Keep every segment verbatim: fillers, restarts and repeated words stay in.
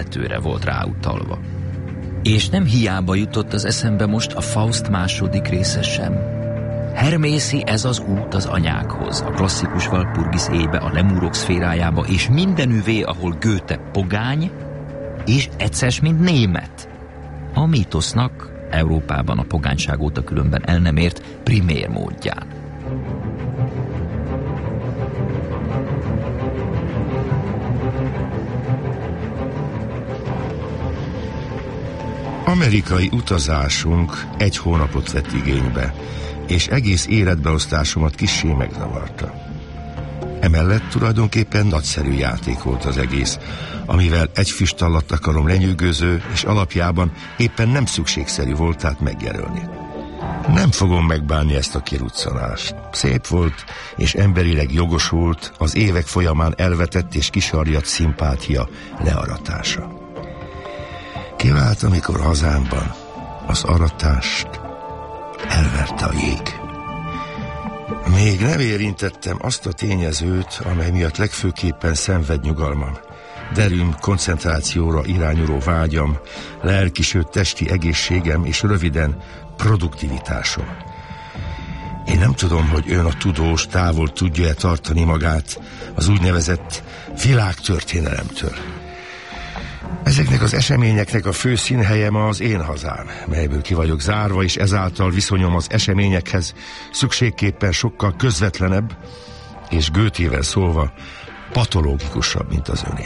tőre volt ráutalva. És nem hiába jutott az eszembe most a Faust második része sem. Hermészi ez az út az anyákhoz, a klasszikus Walpurgis éjbe, a lemúrok szférájába, és mindenüvé, ahol Goethe pogány, és egyszer mint német. A mítosznak Európában a pogányság óta különben el nem ért primér módján. Amerikai utazásunk egy hónapot vett igénybe, és egész életbeosztásomat kissé megzavarta. Emellett tulajdonképpen nagyszerű játék volt az egész, amivel egy füst alatt akarom lenyűgöző, és alapjában éppen nem szükségszerű volt át megjelölni. Nem fogom megbánni ezt a kiruccanást. Szép volt, és emberileg jogosult az évek folyamán elvetett és kisarjadt szimpátia learatása. Kivált, amikor hazámban az aratást elverte a jég. Még nem érintettem azt a tényezőt, amely miatt legfőképpen szenved nyugalmam. Derűm, koncentrációra irányuló vágyam, lelki, sőt testi egészségem és röviden produktivitásom. Én nem tudom, hogy ön a tudós távol tudja-e tartani magát az úgynevezett világtörténelemtől. Ezeknek az eseményeknek a fő színhelye ma az én hazám, melyből ki vagyok zárva, és ezáltal viszonyom az eseményekhez szükségképpen sokkal közvetlenebb, és Goethével szólva patológikusabb, mint az öné.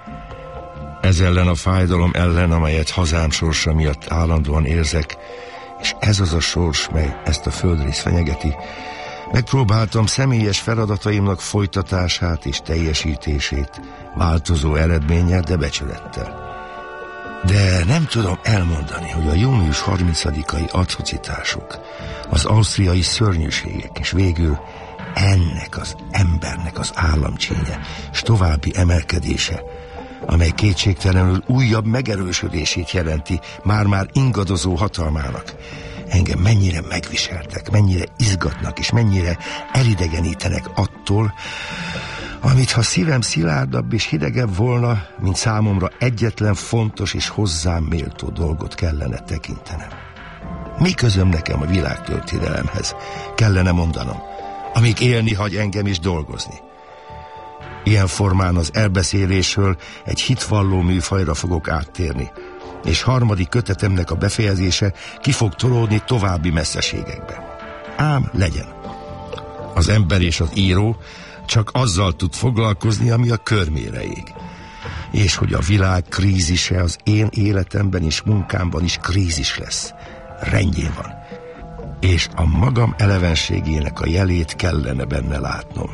Ez ellen a fájdalom ellen, amelyet hazám sorsa miatt állandóan érzek, és ez az a sors, mely ezt a földrész fenyegeti, megpróbáltam személyes feladataimnak folytatását és teljesítését változó eredménnyel, de becsülettel. De nem tudom elmondani, hogy a június harmincadikai atrocitások, az ausztriai szörnyűségek, és végül ennek az embernek az államcsínye, és további emelkedése, amely kétségtelenül újabb megerősödését jelenti már-már ingadozó hatalmának, engem mennyire megviseltek, mennyire izgatnak, és mennyire elidegenítenek attól, amit ha szívem szilárdabb és hidegebb volna, mint számomra egyetlen fontos és hozzám méltó dolgot kellene tekintenem. Mi közöm nekem a világtörténelemhez, kellene mondanom, amíg élni hagy engem is dolgozni. Ilyen formán az elbeszélésről egy hitvalló műfajra fogok áttérni, és harmadik kötetemnek a befejezése ki fog tolódni további messzeségekbe. Ám legyen. Az ember és az író csak azzal tud foglalkozni, ami a körmére ég. És hogy a világ krízise az én életemben és munkámban is krízis lesz. Rendjén van. És a magam elevenségének a jelét kellene benne látnom.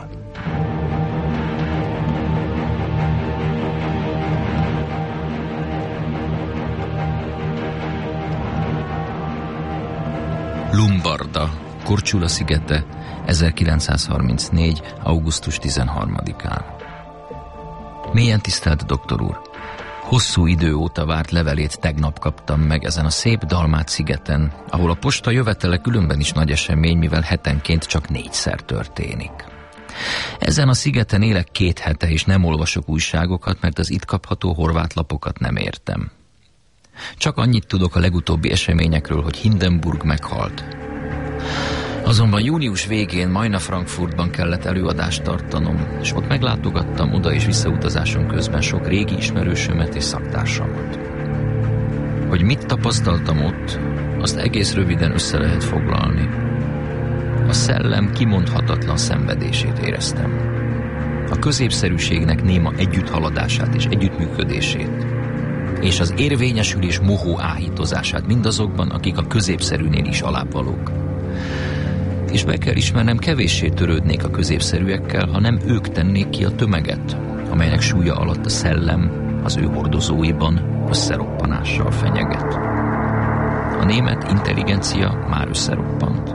Lumbarda, Korčula szigete, ezerkilencszázharmincnégy. augusztus tizenharmadikán. Mélyen tisztelt doktor úr! Hosszú idő óta várt levelét tegnap kaptam meg ezen a szép Dalmát szigeten, ahol a posta jövetele különben is nagy esemény, mivel hetenként csak négyszer történik. Ezen a szigeten élek két hete, és nem olvasok újságokat, mert az itt kapható horvát lapokat nem értem. Csak annyit tudok a legutóbbi eseményekről, hogy Hindenburg meghalt. Azonban június végén Majna Frankfurtban kellett előadást tartanom, és ott meglátogattam oda és visszautazásom közben sok régi ismerősömet és szaktársamat. Hogy mit tapasztaltam ott, azt egész röviden össze lehet foglalni. A szellem kimondhatatlan szenvedését éreztem. A középszerűségnek néma együtthaladását és együttműködését, és az érvényesülés mohó áhítozását mindazokban, akik a középszerűnél is alábbvalók. És be kell ismernem, kevéssé törődnék a középszerűekkel, ha nem ők tennék ki a tömeget, amelynek súlya alatt a szellem az ő hordozóiban összeroppanással fenyeget. A német intelligencia már összeroppant.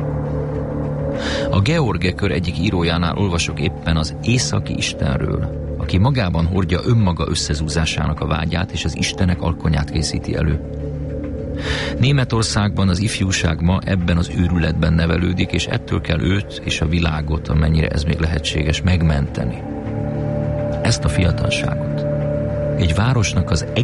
A George kör egyik írójánál olvasok éppen az északi istenről, aki magában hordja önmaga összezúzásának a vágyát, és az istenek alkonyát készíti elő. Németországban az ifjúság ma ebben az őrületben nevelődik, és ettől kell őt és a világot, amennyire ez még lehetséges, megmenteni. Ezt a fiatalságot. Egy városnak az